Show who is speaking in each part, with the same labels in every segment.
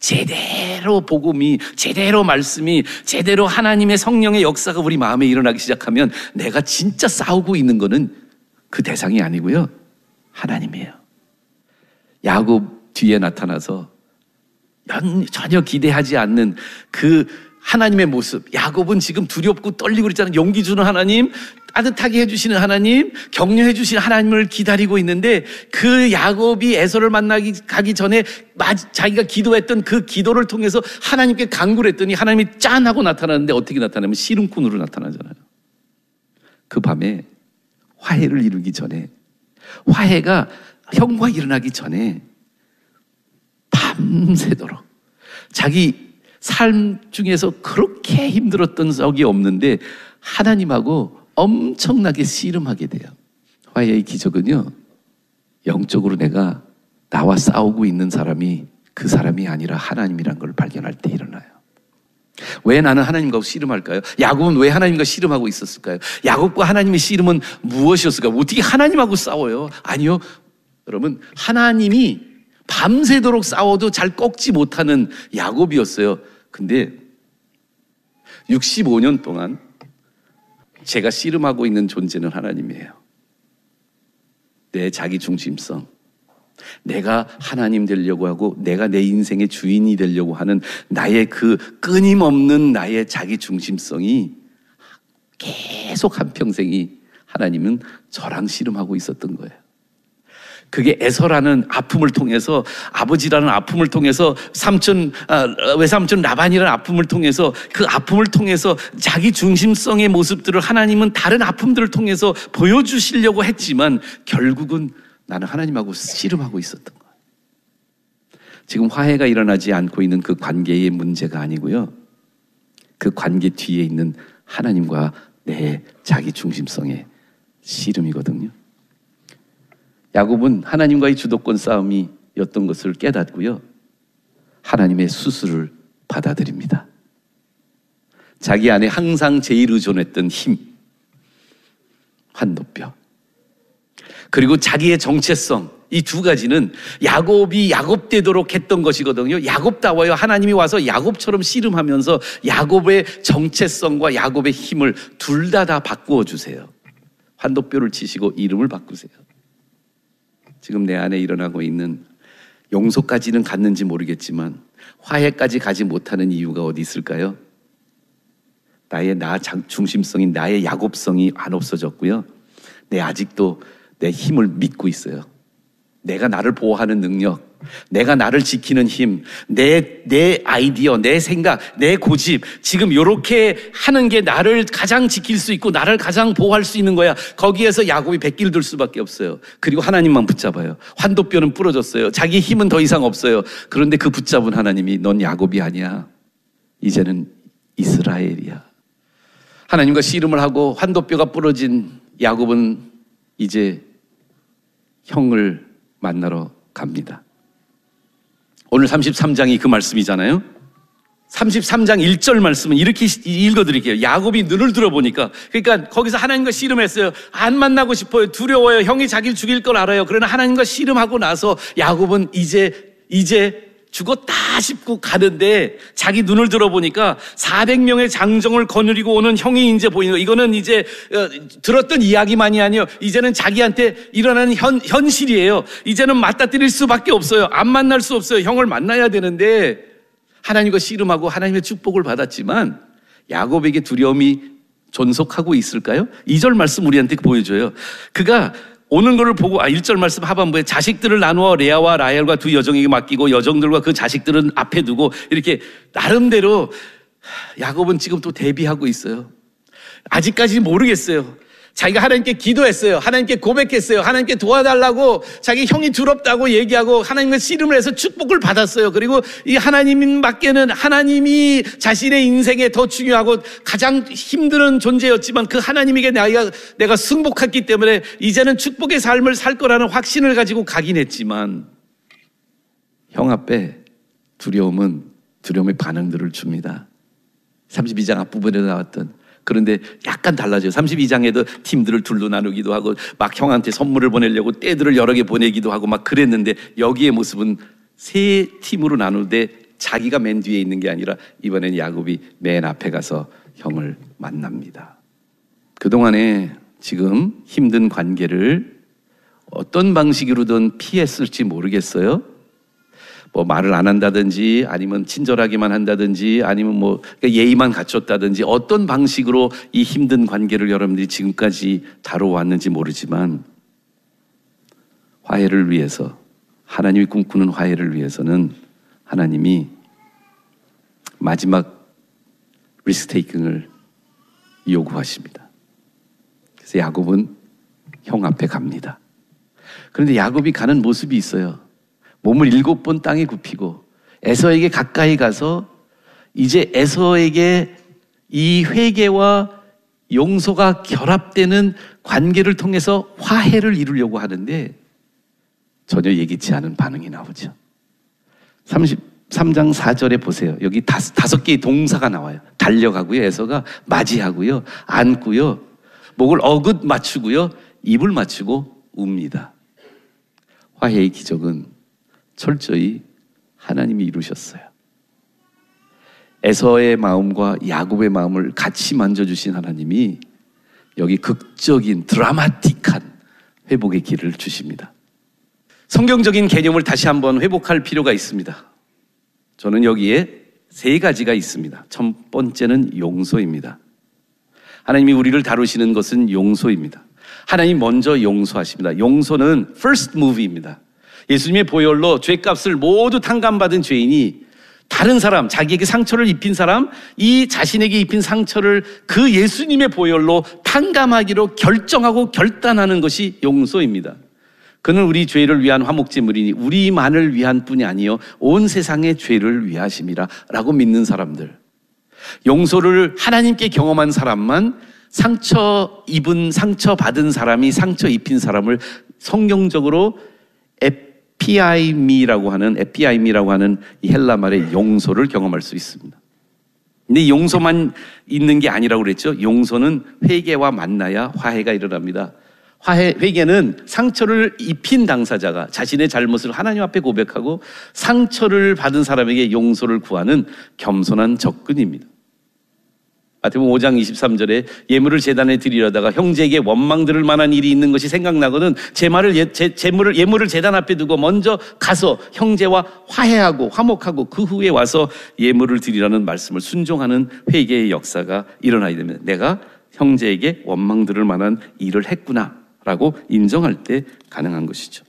Speaker 1: 제대로 복음이, 제대로 말씀이, 제대로 하나님의 성령의 역사가 우리 마음에 일어나기 시작하면 내가 진짜 싸우고 있는 거는 그 대상이 아니고요, 하나님이에요. 야곱 뒤에 나타나서 전혀 기대하지 않는 그 하나님의 모습. 야곱은 지금 두렵고 떨리고 그랬잖아요. 용기 주는 하나님, 따뜻하게 해주시는 하나님, 격려해 주시는 하나님을 기다리고 있는데, 그 야곱이 에서를 가기 전에 자기가 기도했던 그 기도를 통해서 하나님께 간구를 했더니 하나님이 짠 하고 나타나는데, 어떻게 나타나면 씨름꾼으로 나타나잖아요. 그 밤에 화해를 이루기 전에, 화해가 형과 일어나기 전에 밤새도록 자기 삶 중에서 그렇게 힘들었던 적이 없는데 하나님하고 엄청나게 씨름하게 돼요. 화해의 기적은요, 영적으로 내가 나와 싸우고 있는 사람이 그 사람이 아니라 하나님이란 걸 발견할 때 일어나요. 왜 나는 하나님과 씨름할까요? 야곱은 왜 하나님과 씨름하고 있었을까요? 야곱과 하나님의 씨름은 무엇이었을까요? 어떻게 하나님하고 싸워요? 아니요, 여러분, 하나님이 밤새도록 싸워도 잘 꺾지 못하는 야곱이었어요. 근데 65년 동안 제가 씨름하고 있는 존재는 하나님이에요. 내 자기 중심성, 내가 하나님 되려고 하고 내가 내 인생의 주인이 되려고 하는 나의 그 끊임없는 나의 자기 중심성이 계속 한평생이 하나님은 저랑 씨름하고 있었던 거예요. 그게 에서라는 아픔을 통해서, 아버지라는 아픔을 통해서, 외삼촌 라반이라는 아픔을 통해서, 그 아픔을 통해서 자기 중심성의 모습들을 하나님은 다른 아픔들을 통해서 보여주시려고 했지만 결국은 나는 하나님하고 씨름하고 있었던 거예요. 지금 화해가 일어나지 않고 있는 그 관계의 문제가 아니고요, 그 관계 뒤에 있는 하나님과 내 자기 중심성의 씨름이거든요. 야곱은 하나님과의 주도권 싸움이었던 것을 깨닫고요, 하나님의 수술을 받아들입니다. 자기 안에 항상 제일 의존했던 힘, 환도뼈, 그리고 자기의 정체성, 이 두 가지는 야곱이 야곱되도록 했던 것이거든요. 야곱다워요. 하나님이 와서 야곱처럼 씨름하면서 야곱의 정체성과 야곱의 힘을 둘 다 바꾸어 주세요. 환도뼈를 치시고 이름을 바꾸세요. 지금 내 안에 일어나고 있는, 용서까지는 갔는지 모르겠지만 화해까지 가지 못하는 이유가 어디 있을까요? 나의 나 중심성인 나의 야곱성이 안 없어졌고요, 아직도 내 힘을 믿고 있어요. 내가 나를 보호하는 능력, 내가 나를 지키는 힘, 내 아이디어, 내 생각, 내 고집, 지금 이렇게 하는 게 나를 가장 지킬 수 있고 나를 가장 보호할 수 있는 거야. 거기에서 야곱이 백기를 들 수밖에 없어요. 그리고 하나님만 붙잡아요. 환도뼈는 부러졌어요. 자기 힘은 더 이상 없어요. 그런데 그 붙잡은 하나님이 넌 야곱이 아니야, 이제는 이스라엘이야. 하나님과 씨름을 하고 환도뼈가 부러진 야곱은 이제 형을 만나러 갑니다. 오늘 33장이 그 말씀이잖아요. 33장 1절 말씀은 이렇게 읽어드릴게요. 야곱이 눈을 들어보니까, 그러니까 거기서 하나님과 씨름했어요. 안 만나고 싶어요. 두려워요. 형이 자기를 죽일 걸 알아요. 그러나 하나님과 씨름하고 나서 야곱은 이제 죽었다 싶고 가는데, 자기 눈을 들어보니까 400명의 장정을 거느리고 오는 형이 이제 보이는 거. 이거는 이제 들었던 이야기만이 아니에요. 이제는 자기한테 일어나는 현실이에요. 이제는 맞닥뜨릴 수밖에 없어요. 안 만날 수 없어요. 형을 만나야 되는데, 하나님과 씨름하고 하나님의 축복을 받았지만 야곱에게 두려움이 존속하고 있을까요? 2절 말씀 우리한테 보여줘요. 그가 오는 것을 보고, 1절 말씀 하반부에 자식들을 나누어 레아와 라헬과 두 여종에게 맡기고 여종들과 그 자식들은 앞에 두고, 이렇게 나름대로 야곱은 지금 또 대비하고 있어요. 아직까지 모르겠어요. 자기가 하나님께 기도했어요. 하나님께 고백했어요. 하나님께 도와달라고 자기 형이 두렵다고 얘기하고 하나님과 씨름을 해서 축복을 받았어요. 그리고 이 하나님밖에는, 하나님이 자신의 인생에 더 중요하고 가장 힘든 존재였지만 그 하나님에게 내가 승복했기 때문에 이제는 축복의 삶을 살 거라는 확신을 가지고 가긴 했지만, 형 앞에 두려움의 반응들을 줍니다. 32장 앞부분에 나왔던. 그런데 약간 달라져요. 32장에도 팀들을 둘로 나누기도 하고 막 형한테 선물을 보내려고 떼들을 여러 개 보내기도 하고 막 그랬는데, 여기의 모습은 세 팀으로 나누되 자기가 맨 뒤에 있는 게 아니라 이번엔 야곱이 맨 앞에 가서 형을 만납니다. 그동안에 지금 힘든 관계를 어떤 방식으로든 피했을지 모르겠어요. 뭐 말을 안 한다든지 아니면 친절하게만 한다든지 아니면 뭐 예의만 갖췄다든지 어떤 방식으로 이 힘든 관계를 여러분들이 지금까지 다뤄왔는지 모르지만 화해를 위해서, 하나님이 꿈꾸는 화해를 위해서는 하나님이 마지막 리스테이킹을 요구하십니다. 그래서 야곱은 형 앞에 갑니다. 그런데 야곱이 가는 모습이 있어요. 몸을 7번 땅에 굽히고 에서에게 가까이 가서 이제 에서에게 이 회개와 용서가 결합되는 관계를 통해서 화해를 이루려고 하는데 전혀 예기치 않은 반응이 나오죠. 33장 4절에 보세요. 여기 다섯 개의 동사가 나와요. 달려가고요, 에서가 맞이하고요, 안고요, 목을 어긋 맞추고요, 입을 맞추고 웁니다. 화해의 기적은 철저히 하나님이 이루셨어요. 에서의 마음과 야곱의 마음을 같이 만져주신 하나님이 여기 극적인 드라마틱한 회복의 길을 주십니다. 성경적인 개념을 다시 한번 회복할 필요가 있습니다. 저는 여기에 3가지가 있습니다. 첫 번째는 용서입니다. 하나님이 우리를 다루시는 것은 용서입니다. 하나님 먼저 용서하십니다. 용서는 first move입니다. 예수님의 보혈로 죄값을 모두 탕감받은 죄인이 다른 사람, 자기에게 상처를 입힌 사람, 이 자신에게 입힌 상처를 그 예수님의 보혈로 탕감하기로 결정하고 결단하는 것이 용서입니다. 그는 우리 죄를 위한 화목제물이니 우리만을 위한 뿐이 아니요 온 세상의 죄를 위하심이라 라고 믿는 사람들, 용서를 하나님께 경험한 사람만 상처 입은, 상처 받은 사람이 상처 입힌 사람을 성경적으로 에피아이미라고 하는 이 헬라 말의 용서를 경험할 수 있습니다. 근데 용서만 있는 게 아니라고 그랬죠. 용서는 회개와 만나야 화해가 일어납니다. 회개는 상처를 입힌 당사자가 자신의 잘못을 하나님 앞에 고백하고 상처를 받은 사람에게 용서를 구하는 겸손한 접근입니다. 마태복음 5장 23절에 예물을 제단에 드리려다가 형제에게 원망 들을 만한 일이 있는 것이 생각나거든 예물을 제단 앞에 두고 먼저 가서 형제와 화해하고 화목하고 그 후에 와서 예물을 드리라는 말씀을 순종하는 회개의 역사가 일어나야 됩니다. 내가 형제에게 원망 들을 만한 일을 했구나 라고 인정할 때 가능한 것이죠.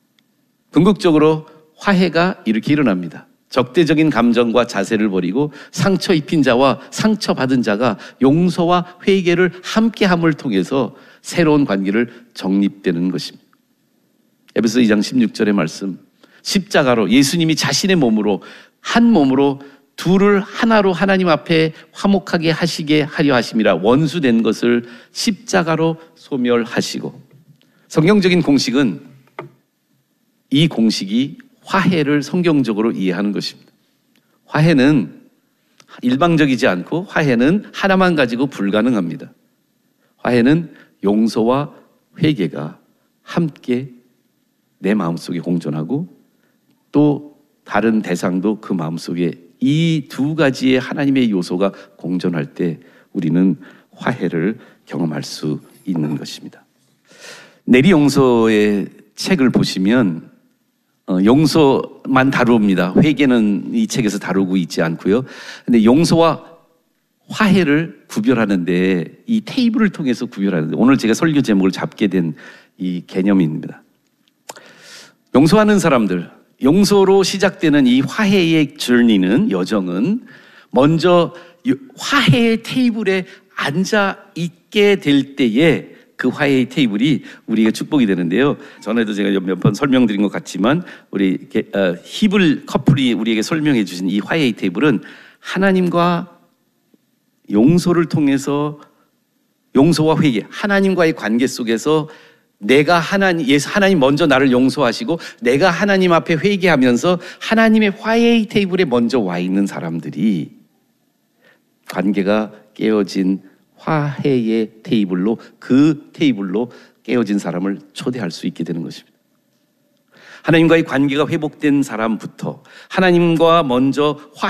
Speaker 1: 궁극적으로 화해가 이렇게 일어납니다. 적대적인 감정과 자세를 버리고 상처 입힌 자와 상처받은 자가 용서와 회개를 함께함을 통해서 새로운 관계를 정립되는 것입니다. 에베소 2장 16절의 말씀, 십자가로 예수님이 자신의 몸으로 한 몸으로 둘을 하나로 하나님 앞에 화목하게 하시게 하려 하심이라 원수된 것을 십자가로 소멸하시고, 성경적인 공식은 이 공식이 화해를 성경적으로 이해하는 것입니다. 화해는 일방적이지 않고 화해는 하나만 가지고 불가능합니다. 화해는 용서와 회개가 함께 내 마음속에 공존하고 또 다른 대상도 그 마음속에 이 2가지의 하나님의 요소가 공존할 때 우리는 화해를 경험할 수 있는 것입니다. 내리 용서의 책을 보시면 용서만 다룹니다. 회개는 이 책에서 다루고 있지 않고요. 근데 용서와 화해를 구별하는데 이 테이블을 통해서 구별하는데 오늘 제가 설교 제목을 잡게 된 이 개념입니다. 용서하는 사람들, 용서로 시작되는 이 화해의 여정은 먼저 화해의 테이블에 앉아 있게 될 때에 그 화해의 테이블이 우리에게 축복이 되는데요. 전에도 제가 몇 번 설명드린 것 같지만 우리 히블 커플이 우리에게 설명해 주신 이 화해의 테이블은 하나님과 용서를 통해서 용서와 회개, 하나님과의 관계 속에서 내가 하나님 먼저 나를 용서하시고 내가 하나님 앞에 회개하면서 하나님의 화해의 테이블에 먼저 와 있는 사람들이 관계가 깨어진 화해의 테이블로, 그 테이블로 깨어진 사람을 초대할 수 있게 되는 것입니다. 하나님과의 관계가 회복된 사람부터 하나님과 먼저